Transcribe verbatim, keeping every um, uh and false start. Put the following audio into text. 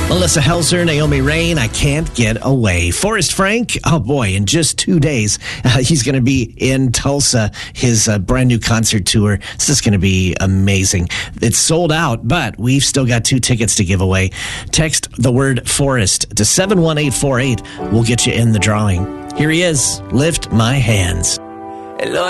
Melissa Helser, Naomi Rain, I Can't Get Away. Forrest Frank, oh boy, in just two days, uh, he's going to be in Tulsa, his uh, brand new concert tour. This is going to be amazing. It's sold out, but we've still got two tickets to give away. Text the word Forrest to seven one eight four eight. We'll get you in the drawing. Here he is, Lift My Hands.